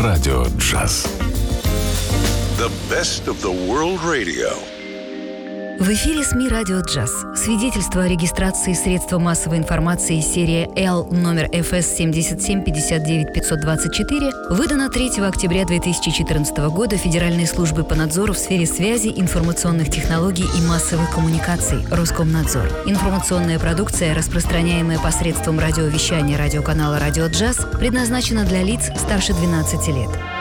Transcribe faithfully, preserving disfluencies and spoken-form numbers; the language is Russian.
Радио Джаз. The best of the world radio. В эфире СМИ «Радио Джаз». Свидетельство о регистрации средства массовой информации серия L номер эф эс семь семь пять девять пять два четыре выдано третьего октября две тысячи четырнадцатого года Федеральной службой по надзору в сфере связи, информационных технологий и массовых коммуникаций Роскомнадзор. Информационная продукция, распространяемая посредством радиовещания радиоканала «Радио Джаз», предназначена для лиц старше двенадцати лет.